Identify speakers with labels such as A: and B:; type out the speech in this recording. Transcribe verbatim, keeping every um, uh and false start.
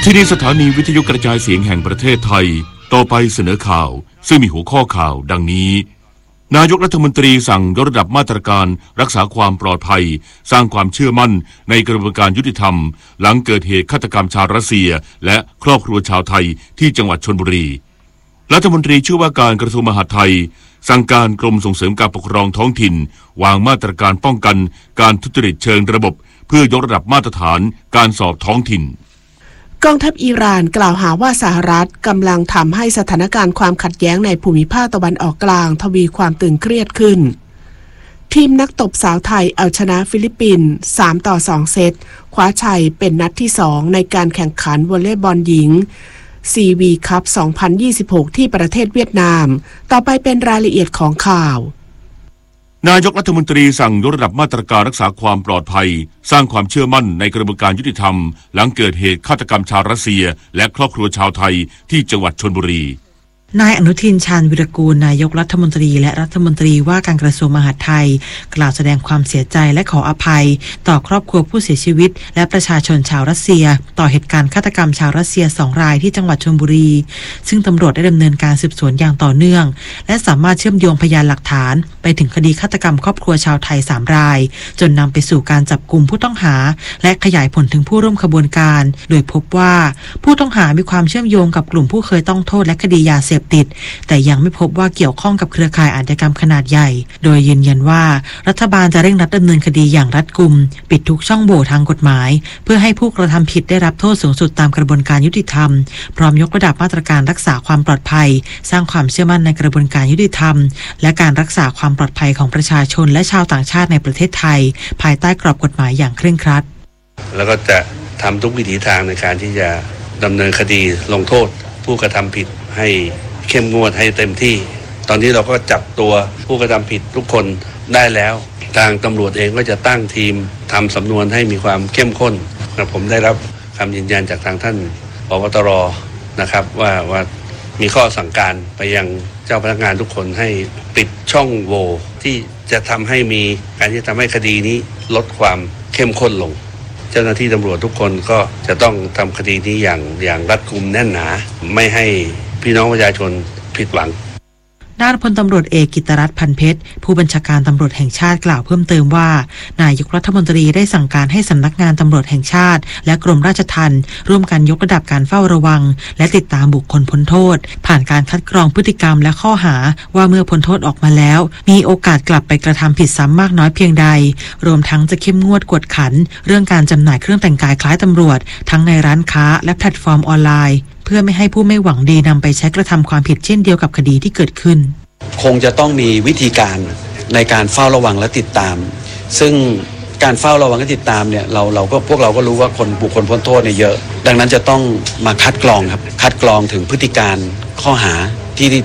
A: ที่นี่สถานีวิทยุกระจายเสียงแห่งประเทศไทยต่อไปเสนอข่าวซึ่งมีหัวข้อข่าวดังนี้นายกรัฐมนตรีสั่งยกระดับมาตรการรักษาความปลอดภัยสร้างความเชื่อมั่นในกระบวนการยุติธรรมหลังเกิดเหตุฆาตกรรมชาวรัสเซียและครอบครัวชาวไทยที่จังหวัดชลบุรีรัฐมนตรีช่วยว่าการกระทรวงมหาดไทยสั่งการกรมส่งเสริมการปกครองท้องถิ่นวางมาตรการป้องกันการทุจริตเชิงระบบเพื่อยกระดับมาตรฐานการสอบท้องถิ่น
B: กองทัพอิหร่านกล่าวหาว่าสหรัฐกำลังทำให้สถานการณ์ความขัดแย้งในภูมิภาคตะวันออกกลางทวีความตึงเครียดขึ้นทีมนักตบสาวไทยเอาชนะฟิลิปปินส์สามต่อสองเซตคว้าชัยเป็นนัดที่สองในการแข่งขันวอลเลย์บอลหญิง ซี วี คัพ สองพันยี่สิบหก ที่ประเทศเวียดนามต่อไปเป็นรายละเอียดของข่าวน
A: ายกรัฐมนตรีสั่งยกระดับมาตรการรักษาความปลอดภัยสร้างความเชื่อมั่นในกระบวนการยุติธรรมหลังเกิดเหตุฆาตกรรมชาวรัสเซียและครอบครัวชาวไทยที่จังหวัดชลบุรี
C: นายอนุทินชาญวิรากูลนายกรัฐมนตรีและรัฐมนตรีว่าการกระทรวงมหาดไทยกล่าวแสดงความเสียใจและขออภัยต่อครอบครัวผู้เสียชีวิตและประชาชนชาวรัสเซียต่อเหตุการณ์ฆาตกรรมชาวรัสเซียสองรายที่จังหวัดชลบุรีซึ่งตำรวจได้ดำเนินการสืบสวนอย่างต่อเนื่องและสามารถเชื่อมโยงพยานหลักฐานไปถึงคดีฆาตกรรมครอบครัวชาวไทยสามรายจนนำไปสู่การจับกุมผู้ต้องหาและขยายผลถึงผู้ร่วมขบวนการโดยพบว่าผู้ต้องหามีความเชื่อมโยงกับกลุ่มผู้เคยต้องโทษและคดียาเสพติดแต่ยังไม่พบว่าเกี่ยวข้องกับเครือข่ายอาชญากรรมขนาดใหญ่โดยยืนยันว่ารัฐบาลจะเร่งรัดดำเนินคดีอย่างรัดกุมปิดทุกช่องโหว่ทางกฎหมายเพื่อให้ผู้กระทำผิดได้รับโทษสูงสุดตามกระบวนการยุติธรรมพร้อมยกระดับมาตรการรักษาความปลอดภัยสร้างความเชื่อมั่นในกระบวนการยุติธรรมและการรักษาความปลอดภัยของประชาชนและชาวต่างชาติในประเทศไทยภายใต้กรอบกฎหมายอย่างเคร่งครัด
D: แล้วก็จะทำทุกวิถีทางในการที่จะดำเนินคดีลงโทษผู้กระทำผิดให้เข้มงวดให้เต็มที่ตอนนี้เราก็จับตัวผู้กระทำผิดทุกคนได้แล้วทางตำรวจเองก็จะตั้งทีมทำสำนวนให้มีความเข้มข้นนะผมได้รับคำยืนยันจากทางท่านผบ.ตร.นะครับว่าว่ามีข้อสั่งการไปยังเจ้าพนักงานทุกคนให้ปิดช่องโหว่ที่จะทำให้มีการที่ทำให้คดีนี้ลดความเข้มข้นลงเจ้าหน้าที่ตำรวจทุกคนก็จะต้องทำคดีนี้อย่างอย่างรัดกุมแน่นหนาไม่ให้พี่น้องประชาชนผิดหวัง
C: ด้านพลตำรวจเอกกิตติรัตน์พันเพชรผู้บัญชาการตำรวจแห่งชาติกล่าวเพิ่มเติมว่านายกรัฐมนตรีได้สั่งการให้สำนักงานตำรวจแห่งชาติและกรมราชทัณฑ์ร่วมกันยกระดับการเฝ้าระวังและติดตามบุคคลพ้นโทษผ่านการคัดกรองพฤติกรรมและข้อหาว่าเมื่อพ้นโทษออกมาแล้วมีโอกาสกลับไปกระทำผิดซ้ำมากน้อยเพียงใดรวมทั้งจะเข้มงวดกวดขันเรื่องการจำหน่ายเครื่องแต่งกายคล้ายตำรวจทั้งในร้านค้าและแพลตฟอร์มออนไลน์เพื่อไม่ให้ผู้ไม่หวังดีนำไปใช้กระทำความผิดเช่นเดียวกับคดีที่เกิดขึ้น
E: คงจะต้องมีวิธีการในการเฝ้าระวังและติดตามซึ่งการเฝ้าระวังและติดตามเนี่ยเราเราก็พวกเราก็รู้ว่าคนบุคคลพ้นโทษเนี่ยเยอะดังนั้นจะต้องมาคัดกรองครับคัดกรองถึงพฤติการข้อหาที่